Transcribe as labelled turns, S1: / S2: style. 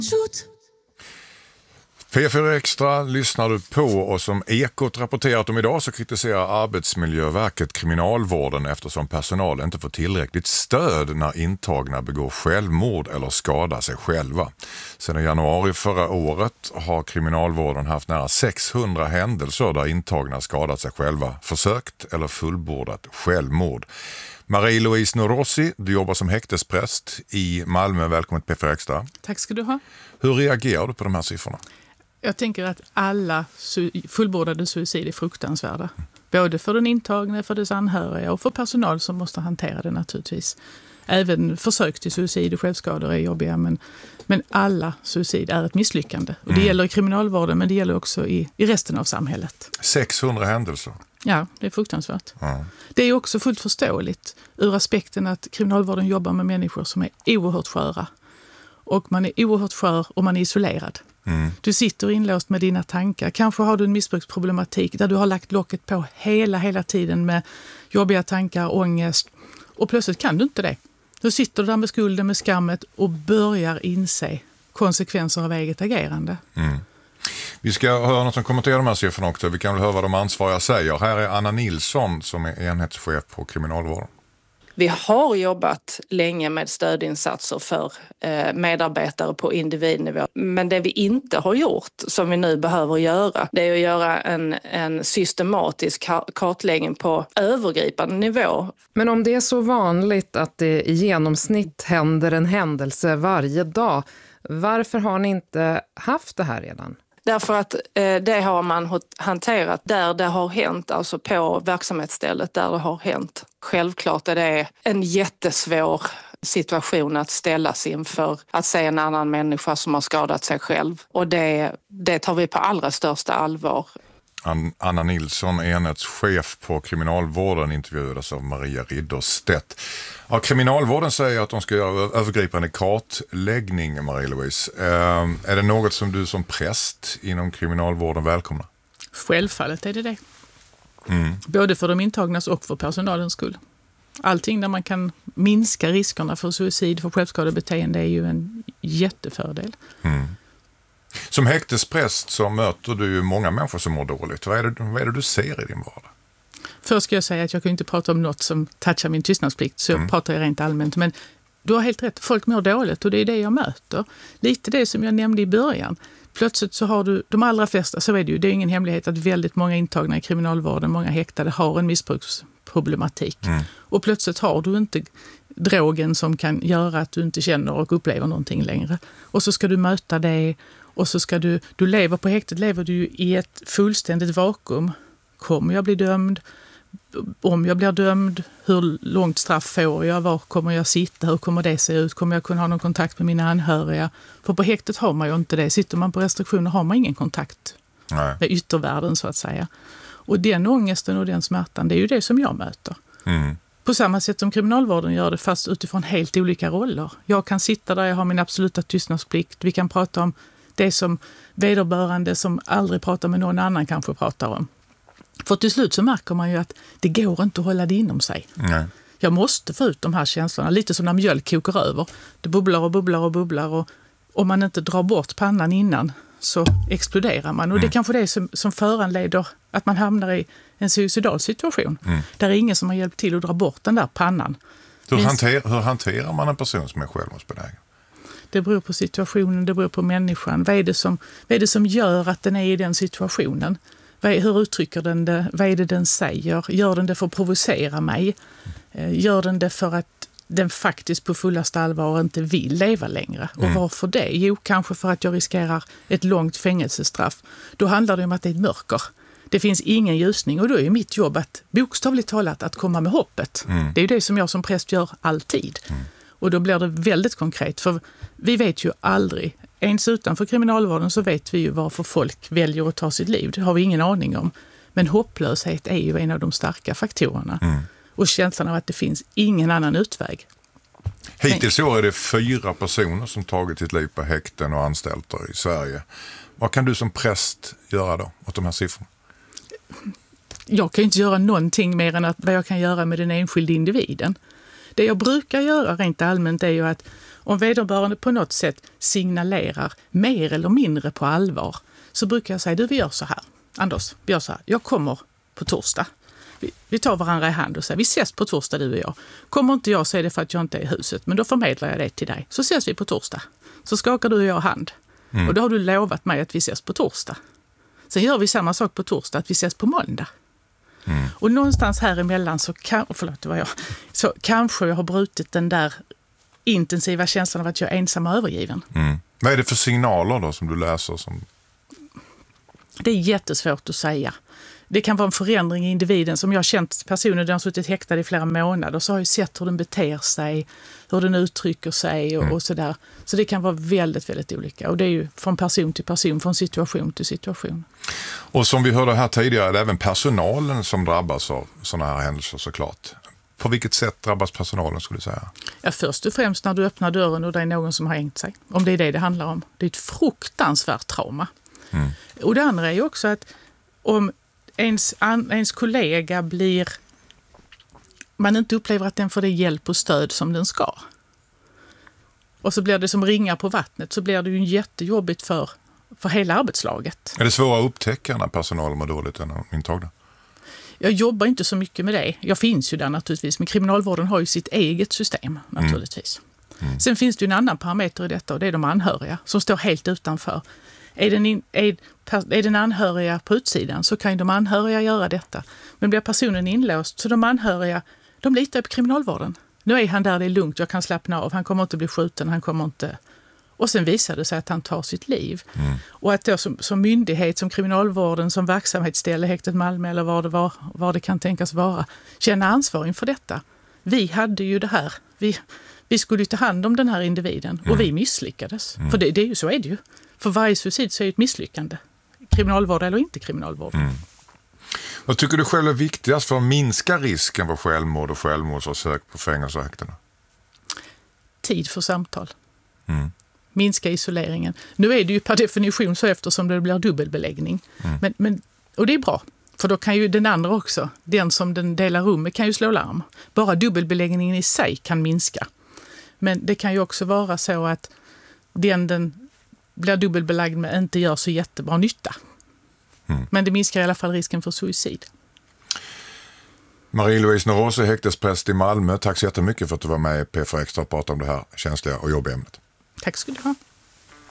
S1: Shoot.
S2: P4 Extra lyssnar du på, och som Ekot rapporterat om idag så kritiserar Arbetsmiljöverket kriminalvården eftersom personalen inte får tillräckligt stöd när intagna begår självmord eller skadar sig själva. Sedan januari förra året har kriminalvården haft nära 600 händelser där intagna skadat sig själva, försökt eller fullbordat självmord. Marie-Louise Norossi, du jobbar som häktespräst i Malmö. Välkommen till P4 Extra.
S1: Tack ska du ha.
S2: Hur reagerar du på de här siffrorna?
S1: Jag tänker att alla fullbordade suicid är fruktansvärda. Både för den intagne, för dess anhöriga och för personal som måste hantera det naturligtvis. Även försök till suicid och självskador är jobbiga, men alla suicid är ett misslyckande. Och det gäller i kriminalvården, men det gäller också i resten av samhället.
S2: 600 händelser.
S1: Ja, det är fruktansvärt.
S2: Ja.
S1: Det är också fullt förståeligt ur aspekten att kriminalvården jobbar med människor som är oerhört sköra. Och man är oerhört skör och man är isolerad. Du sitter inlåst med dina tankar. Kanske har du en missbruksproblematik där du har lagt locket på hela tiden med jobbiga tankar, ångest. Och plötsligt kan du inte det. Du sitter där med skulden, med skammet och börjar inse konsekvenser av eget agerande.
S2: Vi ska höra något som kommenterar de här siffrorna också. Vi kan väl höra vad de ansvariga säger. Här är Anna Nilsson som är enhetschef på kriminalvården.
S3: Vi har jobbat länge med stödinsatser för medarbetare på individnivå. Men det vi inte har gjort, som vi nu behöver göra, det är att göra en systematisk kartläggning på övergripande nivå.
S4: Men om det är så vanligt att det i genomsnitt händer en händelse varje dag, varför har ni inte haft det här redan?
S3: Därför att det har man hanterat där det har hänt, alltså på verksamhetsstället där det har hänt. Självklart är det en jättesvår situation att ställas inför, att se en annan människa som har skadat sig själv. Och det tar vi på allra största allvar.
S2: Anna Nilsson, enhetschef på kriminalvården, intervjuades av Maria Ridderstedt. Ja, kriminalvården säger att de ska göra övergripande kartläggning, Marie-Louise. Är det något som du som präst inom kriminalvården välkomnar?
S1: Självfallet är det. Både för de intagnas och för personalens skull. Allting där man kan minska riskerna för suicid, för självskadebeteende är ju en jättefördel.
S2: Som häktespräst så möter du ju många människor som mår dåligt. Vad är det du ser i din vardag?
S1: Först ska jag säga att jag kan inte prata om något som touchar min tystnadsplikt, så jag pratar rent allmänt. Men du har helt rätt, folk mår dåligt och det är det jag möter. Lite det som jag nämnde i början. Plötsligt så har du, de allra flesta, så är det ju, det är ingen hemlighet att väldigt många intagna i kriminalvården, många häktade har en missbruksproblematik. Och plötsligt har du inte drogen som kan göra att du inte känner och upplever någonting längre. Och så ska du möta det, och så ska du lever på häktet, lever du i ett fullständigt vakuum. Kommer jag bli dömd? Om jag blir dömd, hur långt straff får jag? Var kommer jag sitta? Hur kommer det se ut? Kommer jag kunna ha någon kontakt med mina anhöriga? För på häktet har man ju inte det. Sitter man på restriktioner har man ingen kontakt med yttervärlden, så att säga. Och den ångesten och den smärtan, det är ju det som jag möter. På samma sätt som kriminalvården gör det, fast utifrån helt olika roller. Jag kan sitta där, jag har min absoluta tystnadsplikt. Vi kan prata om det som vederbörande som aldrig pratar med någon annan kanske pratar om. För till slut så märker man ju att det går inte att hålla det inom sig. Jag måste få ut de här känslorna, lite som när mjölk kokar över. Det bubblar och bubblar och bubblar, och om man inte drar bort pannan innan så exploderar man. Och det är kanske det som föranleder att man hamnar i en suicidal situation. Där är ingen som har hjälpt till att dra bort den där pannan.
S2: Hur hanterar man en person som är självmordsbenägen?
S1: Det beror på situationen, det beror på människan. Vad är det som gör att den är i den situationen? Hur uttrycker den det? Vad är det den säger? Gör den det för att provocera mig? Gör den det för att den faktiskt på fullaste allvar inte vill leva längre? Och varför det? Jo, kanske för att jag riskerar ett långt fängelsestraff. Då handlar det om att det är ett mörker. Det finns ingen ljusning, och då är mitt jobb att bokstavligt talat att komma med hoppet. Det är ju det som jag som präst gör alltid. Och då blir det väldigt konkret, för vi vet ju aldrig, ens utanför kriminalvården så vet vi ju varför folk väljer att ta sitt liv. Det har vi ingen aning om. Men hopplöshet är ju en av de starka faktorerna. Och känslan av att det finns ingen annan utväg.
S2: Hittills så är det 4 personer som tagit sitt liv på häkten och anstalter i Sverige. Vad kan du som präst göra då åt de här siffrorna?
S1: Jag kan inte göra någonting mer än vad jag kan göra med den enskilda individen. Det jag brukar göra rent allmänt är ju att Om vederbörande på något sätt signalerar mer eller mindre på allvar, så brukar jag säga, du, vi gör så här. Anders, vi gör så här. Jag kommer på torsdag. Vi tar varandra i hand och säger, vi ses på torsdag du och jag. Kommer inte jag så är det för att jag inte är i huset, men då förmedlar jag det till dig. Så ses vi på torsdag. Så skakar du och jag hand. Och då har du lovat mig att vi ses på torsdag. Sen gör vi samma sak på torsdag, att vi ses på måndag. Och någonstans här emellan så kanske jag har brutit den där intensiva känslan av att jag är ensam och övergiven.
S2: Vad är det för signaler då som du läser?
S1: Det är jättesvårt att säga. Det kan vara en förändring i individen. Som jag har känt personer, den har suttit häktad i flera månader, så har jag sett hur den beter sig, hur den uttrycker sig och sådär. Så det kan vara väldigt, väldigt olika. Och det är ju från person till person, från situation till situation. Och
S2: som vi hörde här tidigare, är det även personalen som drabbas av sådana här händelser såklart. På vilket sätt drabbas personalen, skulle du säga? Ja, först och främst när du öppnar dörren och det är någon som har hängt sig. Om det är det handlar om. Det är ett fruktansvärt trauma. Och det andra är ju också att om ens kollega man inte upplever att den får det hjälp och stöd som den ska. Och så blir det som ringar på vattnet, så blir det ju jättejobbigt för hela arbetslaget. Är det svårare att upptäcka när personalen mår dåligt än intagna? Jag jobbar inte så mycket med det. Jag finns ju där naturligtvis, men kriminalvården har ju sitt eget system naturligtvis. Sen finns det ju en annan parameter i detta, och det är de anhöriga som står helt utanför. Är den anhöriga på utsidan, så kan ju de anhöriga göra detta. Men blir personen inlåst, så de anhöriga, de litar på kriminalvården. Nu är han där, det är lugnt, jag kan slappna av, han kommer inte bli skjuten, han kommer inte... Och sen visar det sig att han tar sitt liv. Och att då som myndighet, som kriminalvården, som verksamhetsställe, häktet Malmö eller vad det kan tänkas vara, känna ansvar inför detta. Vi hade ju det här, vi skulle ta hand om den här individen och vi misslyckades. För det är ju, så är det ju. För varje suicid så är det ett misslyckande. Kriminalvård eller inte kriminalvård. Vad tycker du själv är viktigast för att minska risken för självmord och självmordsförsök på fängelse och häkten? Tid för samtal. Minska isoleringen. Nu är det ju per definition så, eftersom det blir dubbelbeläggning. Och det är bra. För då kan ju den andra också, den som den delar rum med, kan ju slå larm. Bara dubbelbeläggningen i sig kan minska. Men det kan ju också vara så att den blir dubbelbelagd med inte gör så jättebra nytta. Men det minskar i alla fall risken för suicid. Marie-Louise Norose, häktespräst i Malmö. Tack så jättemycket för att du var med i P4 Extra och pratade om det här känsliga och jobbiga ämnet. Tack ska du ha.